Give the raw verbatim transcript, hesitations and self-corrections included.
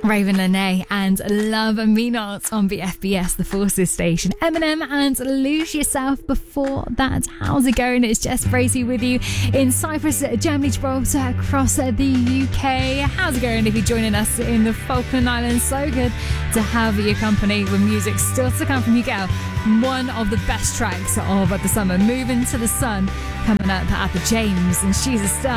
Raven Lene and Love Me Not on B F B S, the Forces station. Eminem and Lose Yourself before that. How's it going? It's Jess Bracey with you in Cyprus, Germany, Gibraltar, across the U K. How's it going if you're joining us in the Falkland Islands? So good to have your company with music still to come from you, girl. One of the best tracks of the summer, Moving to the Sun, coming up at the James, and she's a star.